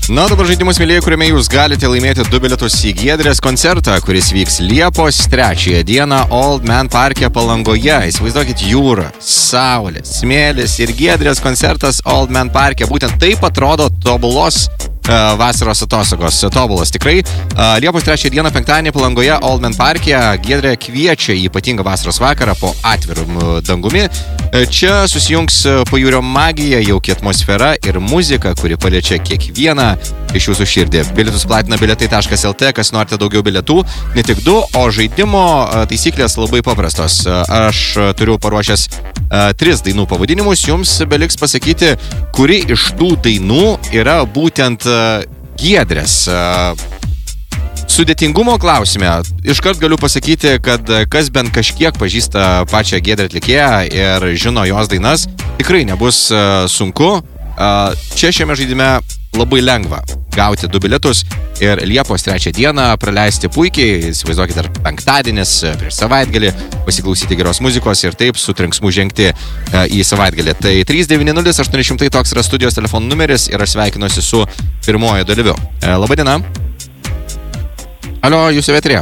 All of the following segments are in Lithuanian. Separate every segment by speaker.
Speaker 1: Na, dabar žaidimus, mėlyje, kuriame jūs galite laimėti 2 bilietus į Giedrės koncertą, kuris vyks Liepos 3 dieną Old Man Parke Palangoje. Įsivaizduokit jūrą, saulė, smėlis ir Giedrės koncertas Old Man Parke. Būtent taip atrodo tobulos vasaros atostogos. Tobulas tikrai. Liepos 3 dieną penktadienį Palangoje Old Man Parke Giedrė kviečia į ypatingą vasaros vakarą po atviru dangumi. Čia susijungs pajūrio magija, jauki atmosfera ir muzika, kuri paliečia kiekvieną iš jūsų širdį. Bilietus platina bilietai.lt, kas norite daugiau bilietų, ne tik 2, o žaidimo taisyklės labai paprastos. Aš turiu paruošęs 3 dainų pavadinimus, jums beliks pasakyti, kuri iš tų dainų yra būtent Giedrės. Sudėtingumo klausime, iškart galiu pasakyti, kad kas bent kažkiek pažįsta pačią Giedrę atlikėją ir žino jos dainas, tikrai nebus sunku. Čia šiame žaidime labai lengva gauti 2 bilietus ir Liepos 3 dieną praleisti puikiai, įsivaizduokite, ar penktadienis prieš savaitgalį, pasiklausyti geros muzikos ir taip su trenksmu žengti į savaitgalį. Tai 390-800 toks yra studijos telefonų numeris ir aš sveikinuosi su pirmojo dalyviu. Labadiena. Alio, jūs eterėje?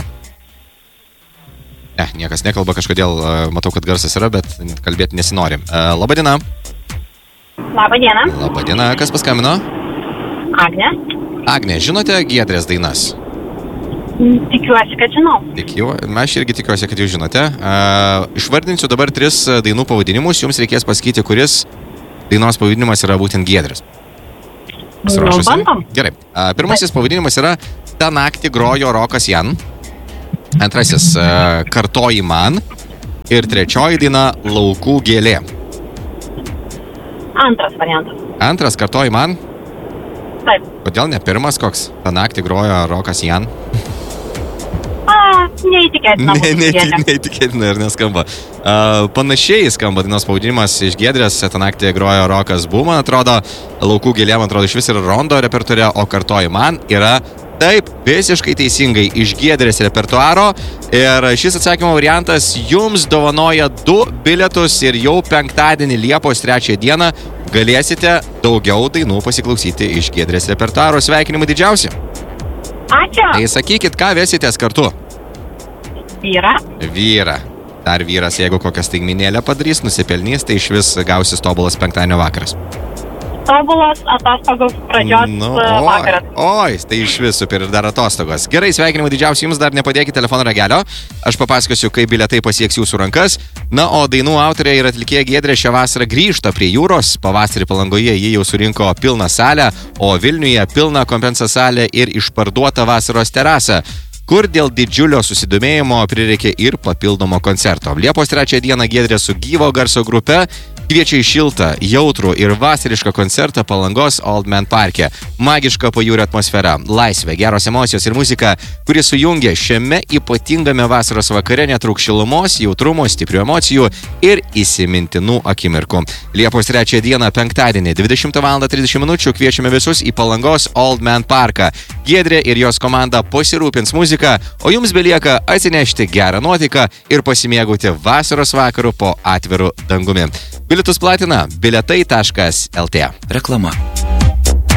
Speaker 1: Niekas nekalba, kažkodėl matau, kad garsas yra, bet kalbėti nesinori. Labadiena.
Speaker 2: Labadiena.
Speaker 1: Labadiena, kas paskambino?
Speaker 2: Agnė.
Speaker 1: Agnė, žinote Giedrės dainas?
Speaker 2: Tikiuosi, kad žinau.
Speaker 1: Aš irgi tikiuosi, kad jūs žinote. Išvardinsiu dabar 3 dainų pavadinimus, jums reikės pasakyti, kuris dainos pavadinimas yra būtent Giedrės.
Speaker 2: Bandom.
Speaker 1: Gerai. Pirmasis pavadinimas yra Ta naktį grojo rokas Jan. Antrasis Kartoji man. Ir trečioji daina Laukų gėlė.
Speaker 2: Antras variantas.
Speaker 1: Antras Kartoji man?
Speaker 2: Taip.
Speaker 1: Kodėl ne pirmas koks? Ta naktį grojo rokas Jan.
Speaker 2: Neįtikėtina.
Speaker 1: Neįtikėtina ir neskamba. Panašiai skamba dainos pavadinimas iš Giedrės. Ta naktį grojo rokas Bu, man atrodo. Laukų gėlė, man atrodo, iš vis yra Rondo repertuare, o Kartoji man yra taip, visiškai teisingai iš Giedrės repertuaro. Ir šis atsakymo variantas jums dovanoja 2 bilietus ir jau penktadienį Liepos 3 dieną galėsite daugiau dainų pasiklausyti iš Giedrės repertuaro. Sveikinimai didžiausi.
Speaker 2: Ačiū.
Speaker 1: Tai sakykit, ką vesitės kartu?
Speaker 2: Vyrą.
Speaker 1: Vyrą. Dar vyras, jeigu kokią staigmenėlę padarys, nusipelnys, tai iš vis gausis tobulas penktadienio vakaras.
Speaker 2: Tobulas atostogos pradžios vakaras.
Speaker 1: Oi, tai iš vis super ir dar atostogos. Gerai, sveikinimai didžiausiai, jums dar nepadėkite telefono ragelio. Aš papasakosiu, kaip bilietai pasieks jūsų rankas. Na, o dainų autorė ir atlikėja Giedrė šią vasarą grįžta prie jūros. Pavasarį Palangoje ji jau surinko pilną salę, o Vilniuje pilną kompensa salę ir išparduotą vasaros terasą, kur dėl didžiulio susidomėjimo prireikė ir papildomo koncerto. Liepos 3 dieną Giedrė su gyvo garso grupe kviečia į šiltą, jautrų ir vasarišką koncertą Palangos Old Man Parke. Magiška pajūrio atmosfera, laisvė, geros emocijos ir muzika, kuri sujungia šiame ypatingame vasaros vakare netrūks šilumos, jautrumo, stiprių emocijų ir įsimintinų akimirkų. Liepos 3 dieną penktadienį 20:30 kviečiame visus į Palangos Old Man Parką. Giedrė ir jos komanda pasirūpins muziką, o jums belieka atsinešti gerą nuotaiką ir pasimėgauti vasaros vakaru po atviru dangumi. Bilietus platina bilietai.lt.
Speaker 3: Reklama.